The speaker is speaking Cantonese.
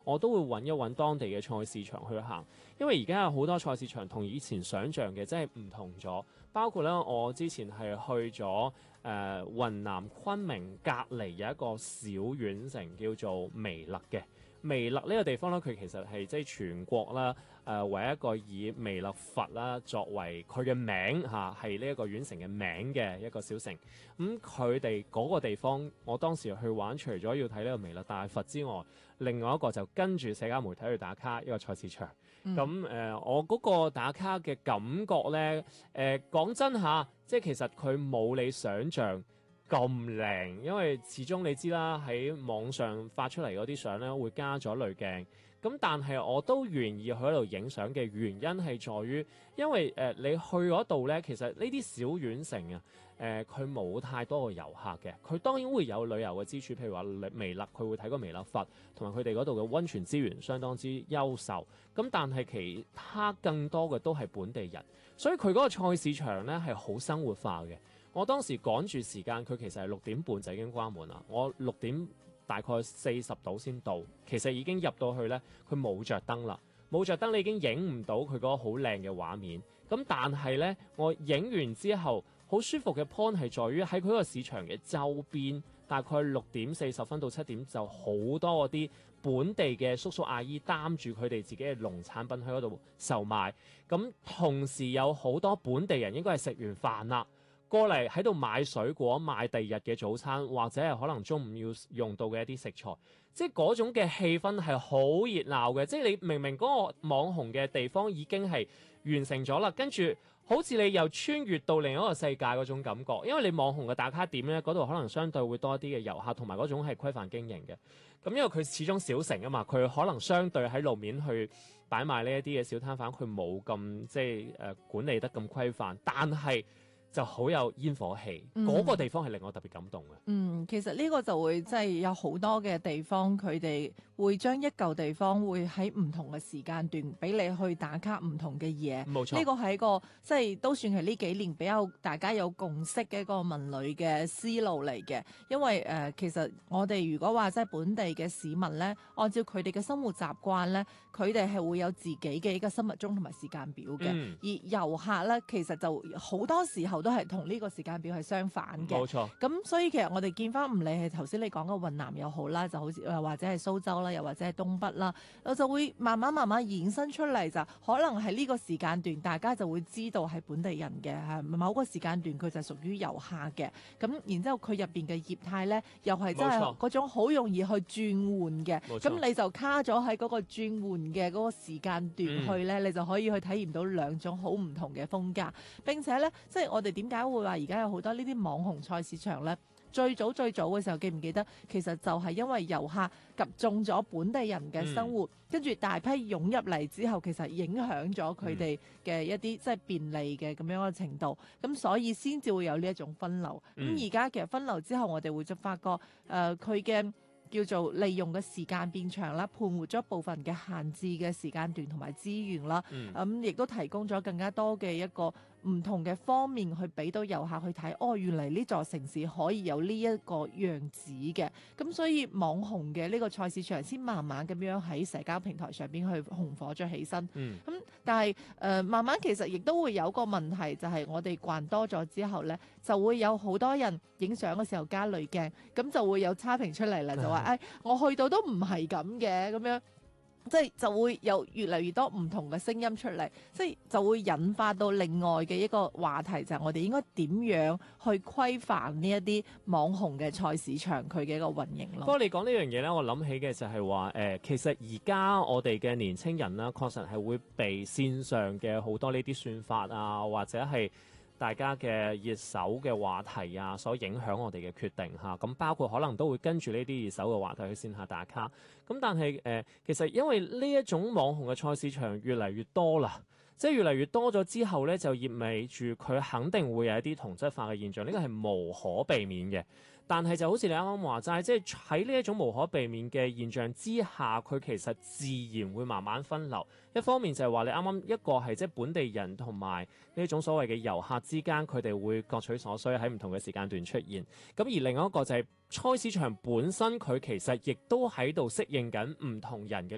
我都會揾一揾當地嘅菜市場去行，因為而家有好多菜市場同以前想像嘅真係唔同咗。包括咧，我之前係去咗雲南昆明隔離有一個小縣城叫做彌勒嘅。彌勒呢個地方咧，佢其實係即係全國啦，為一個以彌勒佛啦作為佢嘅名嚇，係呢一個縣城嘅名嘅一個小城。咁佢哋嗰個地方，我當時去玩，除咗要睇呢個彌勒大佛之外，另外一個就跟住社交媒體去打卡一個菜市場。咁我嗰個打卡嘅感覺咧，講真嚇，即係其實佢冇你想象咁靚，因為始終你知啦，喺網上發出嚟嗰啲相咧會加咗濾鏡。咁但係我都願意去嗰度影相嘅原因係在於，因為你去嗰度咧，其實呢啲小縣城啊，佢冇太多嘅遊客嘅，佢當然會有旅遊嘅支柱，譬如話彌勒，佢會睇個彌勒佛，同埋佢哋嗰度嘅溫泉資源相當之優秀。咁但係其他更多嘅都係本地人，所以佢嗰個菜市場咧係好生活化嘅。我當時趕住時間，佢其實係6點半就已經關門啦。我6點大概40度先到，其實已經入到去呢，佢冇着燈啦，冇着燈你已經影唔到佢嗰個好靚嘅畫面。咁但係呢，我影完之後，好舒服嘅 point 係在於喺佢個市場嘅周邊，大概6點40分到7點就好多嗰啲本地嘅叔叔阿姨擔住佢哋自己嘅農產品喺嗰度售賣。咁同時有好多本地人應該係食完飯啦，過嚟喺度買水果，買第二日嘅早餐，或者係可能中午要用到嘅一啲食材，即係嗰種嘅氣氛係好熱鬧嘅。即係你明明嗰個網紅嘅地方已經係完成咗啦，跟住好似你又穿越到另一個世界嗰種感覺。因為你網紅嘅打卡點咧，嗰度可能相對會多啲嘅遊客，同埋嗰種係規範經營嘅。咁因為佢始終小城啊嘛，佢可能相對喺路面去擺賣呢一啲嘅小攤販，佢冇咁即係管理得咁規範，但係就好有煙火氣，嗰個地方係令我特別感動嘅。 其實呢個就會即係有好多嘅地方，佢哋會將一嚿地方會喺唔同嘅時間段俾你去打卡唔同嘅嘢。 冇錯， 呢個係一個即係都算係呢幾年比較大家有共識嘅一個文旅嘅思路嚟嘅。因為其實我哋如果話即係本地嘅市民咧，按照佢哋嘅生活習慣咧，佢哋係會有自己嘅一個生物鐘同埋時間表嘅。而遊客咧，其實就好多時候都係同呢個時間表係相反嘅。 冇錯。 咁所以其實我哋見翻唔理係頭先你講嘅雲南又好啦，就好似或者係蘇州啦，又或者係東北啦，我就會慢慢衍生出嚟，就可能係呢個時間段大家就會知道係本地人嘅，某個時間段佢就屬於遊客嘅。咁然之後佢入邊嘅業態咧，又係真係嗰種好容易去轉換嘅。咁你就卡咗喺嗰個轉換嘅嗰個時間段去咧，你就可以去體驗到兩種好唔同嘅風格。並且咧，即係我哋點解會話而家有好多呢啲網紅菜市場咧？最早嘅時候記唔記得？其實就係因為遊客及中咗本地人嘅生活，跟住大批湧入嚟之後，其實影響咗佢哋嘅一啲即係便利嘅咁樣嘅程度，咁所以先至會有呢一種分流。咁而家其實分流之後，我哋會就發覺佢嘅叫做利用嘅時間變長啦，盤活咗部分嘅閒置嘅時間段同埋資源啦，亦都提供咗更加多嘅一個唔同嘅方面去俾到遊客去睇，哦，原嚟呢座城市可以有呢一個樣子嘅。咁所以網紅嘅呢個菜市場先慢慢咁樣喺社交平台上邊去紅火咗起身。但係慢慢其實亦都會有個問題，就係我哋慣多咗之後呢，就會有好多人影相嘅時候加濾鏡，咁就會有差評出嚟啦，就話我去到都唔係咁嘅咁樣。即係就會有越嚟越多唔同嘅聲音出嚟，即係就會引發到另外嘅一個話題，就係我哋應該點樣去規範呢一啲網紅嘅菜市場佢嘅一個運營咯。 不過你講呢樣嘢咧，我諗起嘅就係話其實而家我哋嘅年青人啦，確實係會被線上嘅好多呢啲算法啊，或者係大家嘅熱搜嘅話題啊，所影響我哋嘅決定嚇。咁包括可能都會跟住呢啲熱搜嘅話題去線下打卡。咁但係其實因為呢一種網紅嘅菜市場越嚟越多啦，即係越嚟越多咗之後咧，就意味住佢肯定會有一啲同質化嘅現象，呢個係無可避免嘅。但係就好似你啱啱話齋，即係喺呢一種無可避免嘅現象之下，佢其實自然會慢慢分流。一方面就係話你啱啱一個係即係本地人同埋呢種所謂嘅遊客之間，佢哋會各取所需喺唔同嘅時間段出現。咁而另外一個就係菜市場本身，佢其實亦都喺度適應緊唔同人嘅